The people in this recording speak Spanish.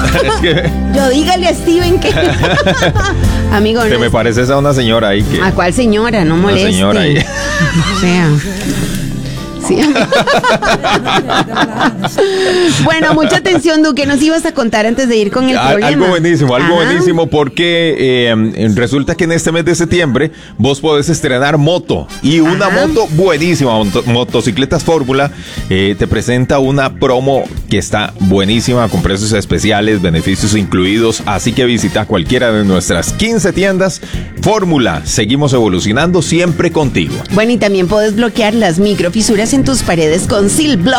Es que... Yo dígale a Steven que... Amigo, que no. me pareces a una señora ahí que... ¿A cuál señora? No moleste. Una señora ahí. O sea... Sí. Bueno, mucha atención, Duque. Nos ibas a contar antes de ir con el problema. Algo buenísimo, porque resulta que en este mes de septiembre vos podés estrenar moto. Y una moto buenísima, Motocicletas Fórmula, te presenta una promo que está buenísima, con precios especiales, beneficios incluidos. Así que visita cualquiera de nuestras 15 tiendas. Fórmula, seguimos evolucionando siempre contigo. Bueno, y también puedes bloquear las microfisuras en tus paredes con Seal Block